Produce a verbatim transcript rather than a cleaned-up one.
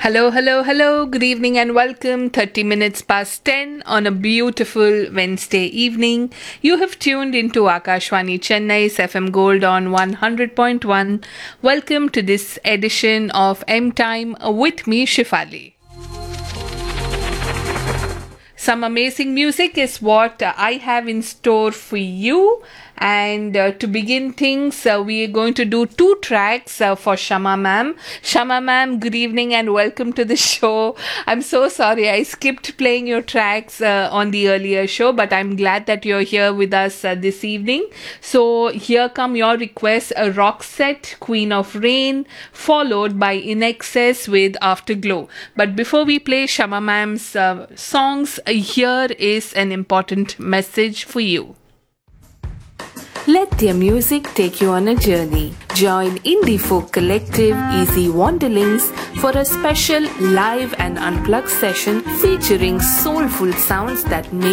Hello, hello, hello. Good evening and welcome. thirty minutes past ten on a beautiful Wednesday evening. You have tuned into Akashwani Chennai's F M Gold on one hundred point one. Welcome to this edition of M Time with me, Shifali. Some amazing music is what uh, I have in store for you. And uh, to begin things, uh, we are going to do two tracks uh, for Shama ma'am. Shama ma'am, good evening and welcome to the show. I'm so sorry I skipped playing your tracks uh, on the earlier show, but I'm glad that you're here with us uh, this evening. So here come your requests: a Roxette, Queen of Rain, followed by In Excess with Afterglow. But before we play Shama ma'am's uh, songs, uh, here is an important message for you. Let their music take you on a journey. Join Indie Folk Collective Easy Wanderlings for a special live and unplugged session featuring soulful sounds that make